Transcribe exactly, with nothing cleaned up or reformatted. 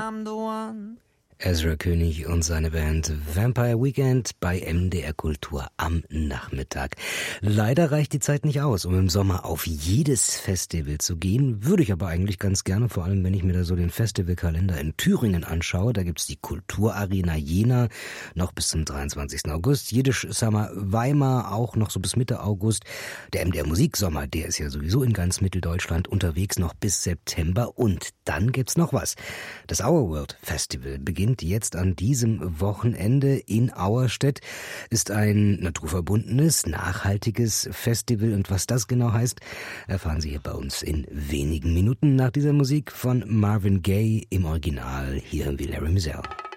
I'm the one. Ezra König und seine Band Vampire Weekend bei M D R Kultur am Nachmittag. Leider reicht die Zeit nicht aus, um im Sommer auf jedes Festival zu gehen. Würde ich aber eigentlich ganz gerne, vor allem wenn ich mir da so den Festivalkalender in Thüringen anschaue. Da gibt's die Kulturarena Jena noch bis zum dreiundzwanzigsten August. Jiddisch Summer Weimar auch noch so bis Mitte August. Der M D R Musiksommer, der ist ja sowieso in ganz Mitteldeutschland unterwegs noch bis September. Und dann gibt's noch was. Das Our World Festival beginnt jetzt an diesem Wochenende in Auerstedt, ist ein naturverbundenes, nachhaltiges Festival. Und was das genau heißt, erfahren Sie hier bei uns in wenigen Minuten nach dieser Musik von Marvin Gaye im Original. Hier hören wir Larry Mizell.